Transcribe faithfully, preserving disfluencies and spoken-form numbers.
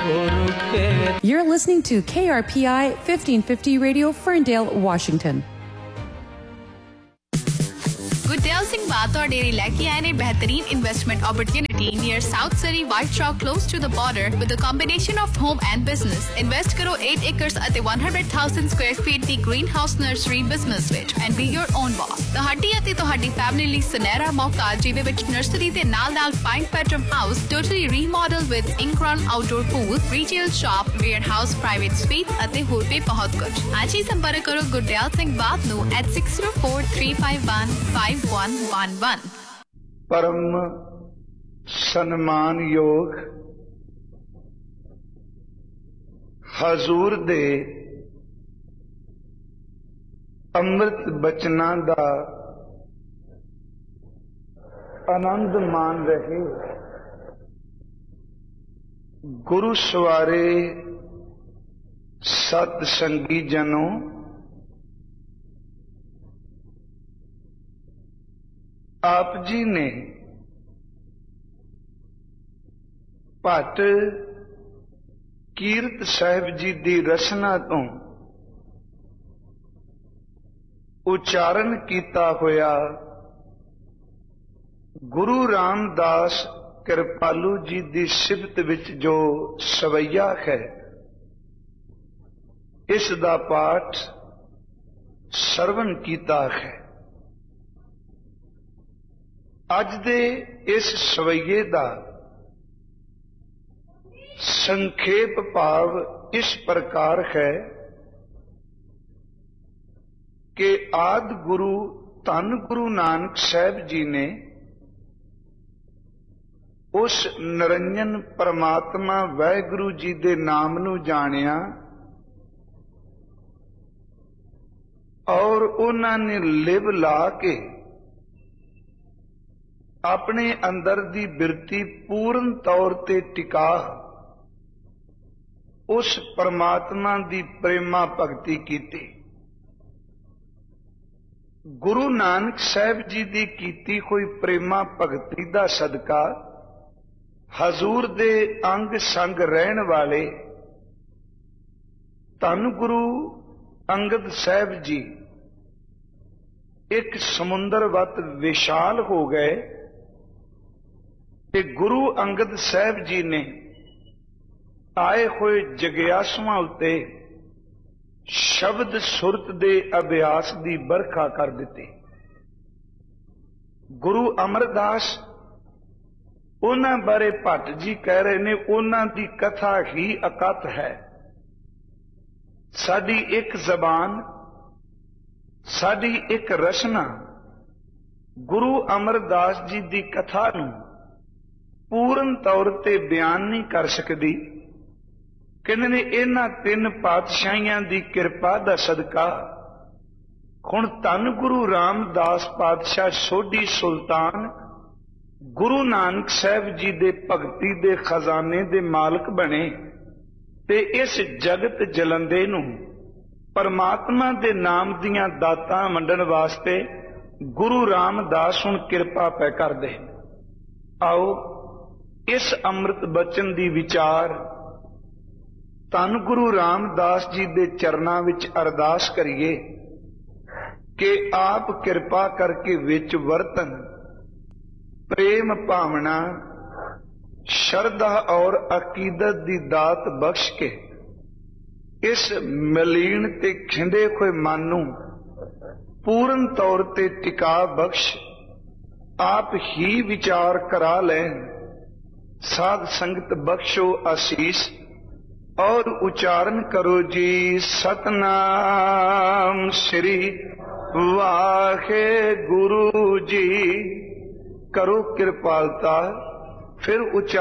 गुरु के। You're listening to K R P I fifteen fifty Radio, Ferndale, Washington. Gurdayal Singh बात और dairy लेके आए ने बेहतरीन इन्वेस्टमेंट अपॉर्चुनिटी नियर साउथ सरी white Chowk close to the border with a combination of home and business invest करो eight acres ਅਤੇ one hundred thousand Square feet ਦੀ green house nursery business ਵਿੱਚ and B your own boss. ਤੁਹਾਡੀ ਅਤੇ ਤੁਹਾਡੀ family ਲਈ ਸੁਨਹਿਰਾ ਮੌਕਾ ਜਿਹਦੇ ਵਿੱਚ ਨਰਸਰੀ ਦੇ ਨਾਲ ਨਾਲ fine bedroom house totally ਰੀਮੋਡਲ with ਇਨਕਰਨ outdoor pool retail shop wear house private sweet ਅਤੇ ਹੋਰ ਵੀ ਬਹੁਤ ਕੁਝ। ਅੱਜ ਹੀ ਸੰਪਰਕ ਕਰੋ ਗੁਰਦਿਆਲ ਸਿੰਘ ਬਾਤ ਨੂੰ at six zero four three five one five one one one। परम सन्मान योग हजूर दे अमृत बचना दा आनंद मान रहे गुरु सवारे सत संगी जनों, आप जी ने भट्ट कीरत साहिब जी दी रचना तो उच्चारण किया होया गुरु रामदास कृपालू जी दी सिफत विच जो सवैया है, इस दा पाठ सरवण किया है। अज दे इस सवैये दा संखेप भाव इस प्रकार है कि आदि गुरु धन गुरु नानक साहब जी ने उस निरंजन परमात्मा वाहिगुरु जी दे नाम नू जानिया और उन्होंने लिव ला के अपने अंदर दी बिरती पूर्ण तौर ते टिका उस परमात्मा दी प्रेमा भगती कीती। गुरु नानक साहब जी दी कीती कोई प्रेमा भगती दा सदका हजूर दे अंग संग रहन वाले धन गुरु अंगद साहब जी एक समुंदर वत विशाल हो गए ते गुरु अंगद साहब जी ने आए हुए जगियासुआं उत्ते शब्द सुरत दे अभ्यास दी बरखा कर दिती। गुरु अमरदास उन्हां बारे भट्ट जी कह रहे ने उन्हां दी कथा ही अकत है। साडी एक जबान साडी एक रचना गुरु अमरदास जी दी कथा नूं पूर्ण तौर ते बयान नहीं कर सकती। कहने ने इन्हां तीन पातशाहियां दी किरपा दा सदका हुण धन गुरु रामदास पातशाह सोढी सुल्तान गुरु नानक साहब जी दे भगती दे खजाने दे मालक बने ते इस जगत जलंदे नूं परमात्मा दे नाम दियां दातां वंडण वास्ते गुरु रामदास हुण किरपा पै करदे। आओ इस अमृत बचन दी विचार धन गुरु रामदास जी दे चरनां विच अरदास करिए कि आप किरपा करके विच वरतन प्रेम भावना श्रद्धा और अकीदत दी दात बख्श के इस मलीन ते खिंडे हुए मन नूं पूर्ण तौर ते टिका बख्श आप ही विचार करा लें। साध संगत बख्शो आशीष और उच्चारण करो जी सतनाम श्री वाहे गुरु जी। करो कृपालता फिर उच्चारण